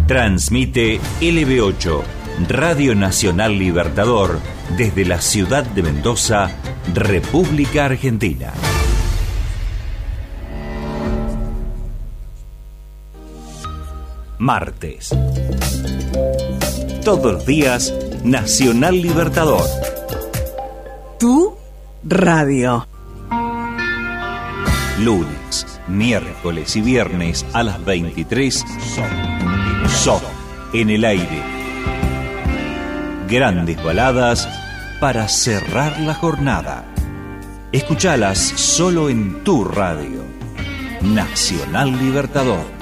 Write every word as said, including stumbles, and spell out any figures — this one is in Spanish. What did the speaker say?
Transmite L B ocho, Radio Nacional Libertador, desde la ciudad de Mendoza, República Argentina. Martes. Todos los días, Nacional Libertador. Tu radio. Lunes, miércoles y viernes a las veintitrés, Son en el aire. Grandes baladas para cerrar la jornada. Escuchalas solo en tu radio. Nacional Libertador.